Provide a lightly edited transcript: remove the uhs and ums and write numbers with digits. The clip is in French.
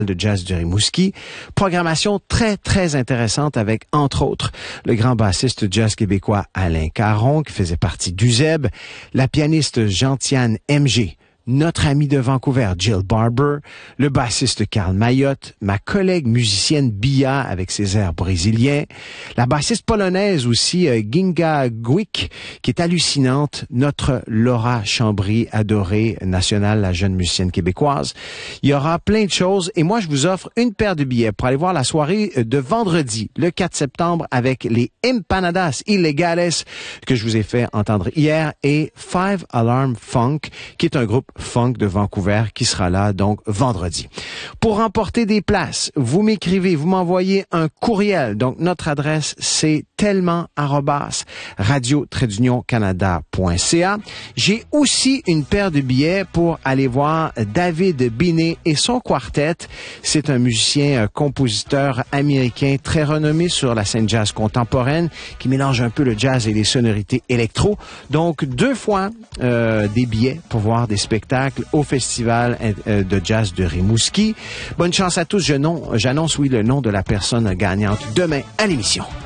de jazz de Rimouski. Programmation très, très intéressante avec, entre autres, le grand bassiste jazz québécois Alain Caron, qui faisait partie d'UZEB, la pianiste Gentiane MG, notre ami de Vancouver, Jill Barber, le bassiste Carl Mayotte, ma collègue musicienne Bia avec ses airs brésiliens, la bassiste polonaise aussi, Ginga Gwick, qui est hallucinante, notre Laura Chambry, adorée, nationale, la jeune musicienne québécoise. Il y aura plein de choses et moi, je vous offre une paire de billets pour aller voir la soirée de vendredi, le 4 septembre, avec les Empanadas Illegales que je vous ai fait entendre hier et Five Alarm Funk, qui est un groupe funk de Vancouver qui sera là donc vendredi. Pour remporter des places, vous m'écrivez, vous m'envoyez un courriel. Donc notre adresse c'est tellement@radio-canada.ca. J'ai aussi une paire de billets pour aller voir David Binet et son quartet. C'est un musicien compositeur américain très renommé sur la scène jazz contemporaine qui mélange un peu le jazz et les sonorités électro. Donc 2 fois des billets pour voir des spectacles au Festival de jazz de Rimouski. Bonne chance à tous. J'annonce, oui, le nom de la personne gagnante demain à l'émission.